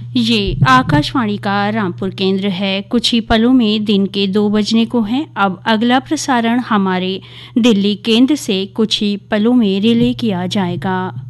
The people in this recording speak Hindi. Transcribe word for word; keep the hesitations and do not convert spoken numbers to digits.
ये आकाशवाणी का रामपुर केंद्र है। कुछ ही पलों में दिन के दो बजने को हैं। अब अगला प्रसारण हमारे दिल्ली केंद्र से कुछ ही पलों में रिले किया जाएगा।